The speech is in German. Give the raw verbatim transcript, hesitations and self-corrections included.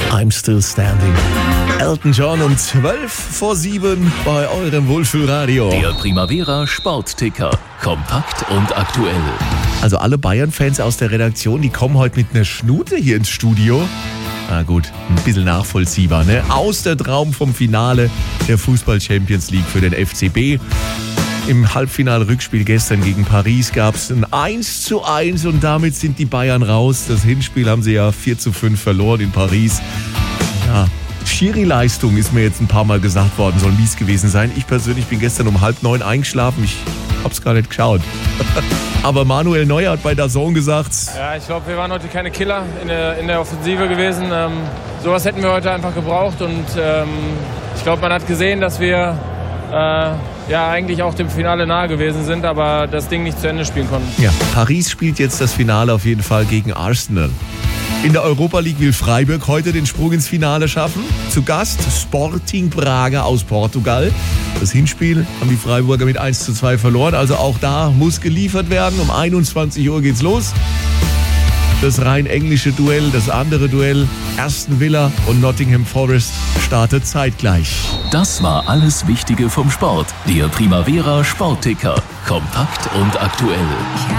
I'm Still Standing. Elton John um zwölf vor sieben bei eurem Wohlfühlradio. Der Primavera Sportticker. Kompakt und aktuell. Also alle Bayern-Fans aus der Redaktion, die kommen heute mit einer Schnute hier ins Studio. Na gut, ein bisschen nachvollziehbar, ne? Aus der Traum vom Finale der Fußball-Champions League für den F C B. Im Halbfinal-Rückspiel gestern gegen Paris gab es ein eins zu eins und damit sind die Bayern raus. Das Hinspiel haben sie ja vier zu fünf verloren in Paris. Ja, Schiri-Leistung ist mir jetzt ein paar Mal gesagt worden, soll mies gewesen sein. Ich persönlich bin gestern um halb neun eingeschlafen. Ich hab's gar nicht geschaut. Aber Manuel Neuer hat bei D A Z N gesagt... Ja, ich glaube, wir waren heute keine Killer in der, in der Offensive gewesen. Ähm, sowas hätten wir heute einfach gebraucht. Und ähm, ich glaube, man hat gesehen, dass wir... Äh, ja, eigentlich auch dem Finale nahe gewesen sind, aber das Ding nicht zu Ende spielen konnten. Ja, Paris spielt jetzt das Finale auf jeden Fall gegen Arsenal. In der Europa League will Freiburg heute den Sprung ins Finale schaffen. Zu Gast Sporting Braga aus Portugal. Das Hinspiel haben die Freiburger mit eins zu zwei verloren, also auch da muss geliefert werden. Um einundzwanzig Uhr geht's los. Das rein englische Duell, das andere Duell, Aston Villa und Nottingham Forest, startet zeitgleich. Das war alles Wichtige vom Sport. Der Primavera Sportticker. Kompakt und aktuell.